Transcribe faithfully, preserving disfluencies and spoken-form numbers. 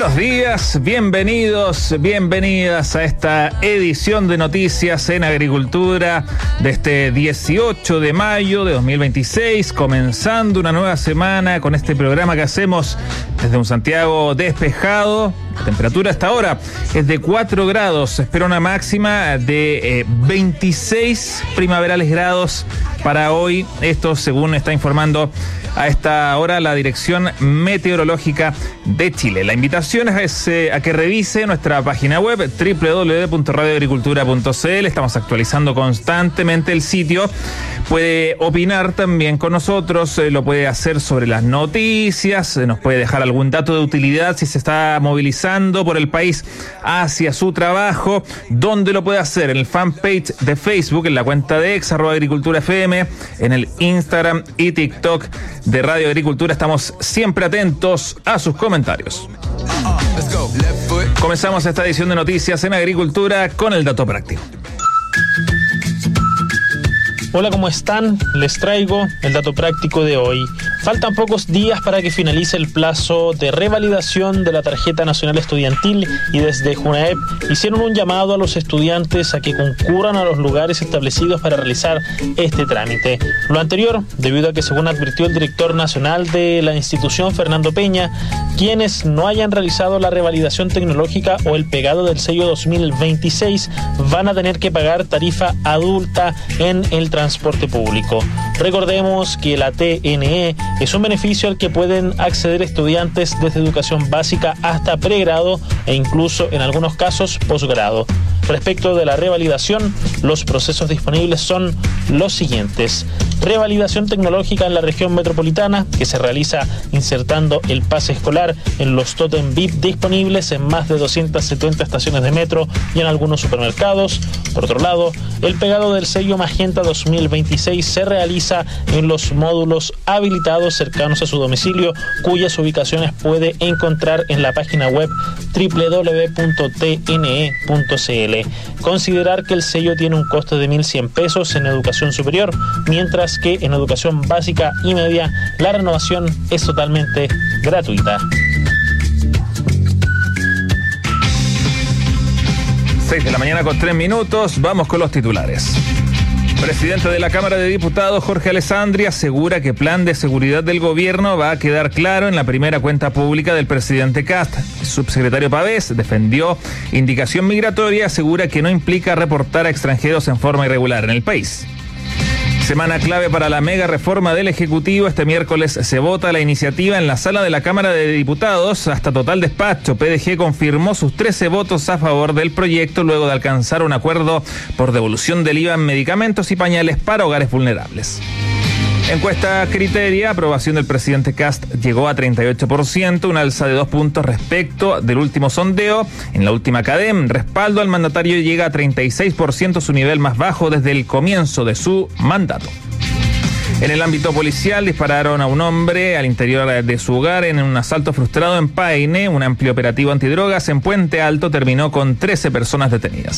Buenos días, bienvenidos, bienvenidas a esta edición de Noticias en Agricultura de este dieciocho de mayo de dos mil veintiséis, comenzando una nueva semana con este programa que hacemos desde un Santiago despejado. La temperatura hasta ahora es de cuatro grados, se espera una máxima de eh, veintiséis primaverales grados para hoy. Esto según está informando a esta hora la Dirección Meteorológica de Chile. La invitación es eh, a que revise nuestra página web doble u doble u doble u punto radio agricultura punto c l. Estamos actualizando constantemente el sitio. Puede opinar también con nosotros, eh, lo puede hacer sobre las noticias, eh, nos puede dejar algún dato de utilidad si se está movilizando por el país hacia su trabajo. ¿Dónde lo puede hacer? En el fanpage de Facebook, en la cuenta de ex, arroba agricultura F M, en el Instagram y TikTok de Radio Agricultura. Estamos siempre atentos a sus comentarios. Comenzamos esta edición de Noticias en Agricultura con el dato práctico. Hola, ¿cómo están? Les traigo el dato práctico de hoy. Faltan pocos días para que finalice el plazo de revalidación de la Tarjeta Nacional Estudiantil y desde JUNAEP hicieron un llamado a los estudiantes a que concurran a los lugares establecidos para realizar este trámite. Lo anterior, debido a que, según advirtió el director nacional de la institución, Fernando Peña, quienes no hayan realizado la revalidación tecnológica o el pegado del sello dos mil veintiséis van a tener que pagar tarifa adulta en el transporte público. Recordemos que la T N E es un beneficio al que pueden acceder estudiantes desde educación básica hasta pregrado e incluso en algunos casos posgrado. Respecto de la revalidación, los procesos disponibles son los siguientes. Revalidación tecnológica en la región metropolitana, que se realiza insertando el pase escolar en los tótem V I P disponibles en más de doscientas setenta estaciones de metro y en algunos supermercados. Por otro lado, el pegado del sello Magenta dos mil veintiséis se realiza en los módulos habilitados cercanos a su domicilio, cuyas ubicaciones puede encontrar en la página web doble u doble u doble u punto t n e punto c l. Considerar que el sello tiene un costo de mil cien pesos en educación superior, mientras que en educación básica y media la renovación es totalmente gratuita. seis de la mañana con tres minutos, vamos con los titulares. Presidente de la Cámara de Diputados, Jorge Alessandri, asegura que plan de seguridad del gobierno va a quedar claro en la primera cuenta pública del presidente Kast. El subsecretario Pavés defendió indicación migratoria y asegura que no implica reportar a extranjeros en forma irregular en el país. Semana clave para la mega reforma del Ejecutivo. Este miércoles se vota la iniciativa en la sala de la Cámara de Diputados. Hasta total despacho, P D G confirmó sus trece votos a favor del proyecto luego de alcanzar un acuerdo por devolución del I V A en medicamentos y pañales para hogares vulnerables. Encuesta Criteria, aprobación del presidente Kast llegó a treinta y ocho por ciento, un alza de dos puntos respecto del último sondeo. En la última CADEM, respaldo al mandatario llega a treinta y seis por ciento, su nivel más bajo desde el comienzo de su mandato. En el ámbito policial, dispararon a un hombre al interior de su hogar en un asalto frustrado en Paine. Un amplio operativo antidrogas en Puente Alto terminó con trece personas detenidas.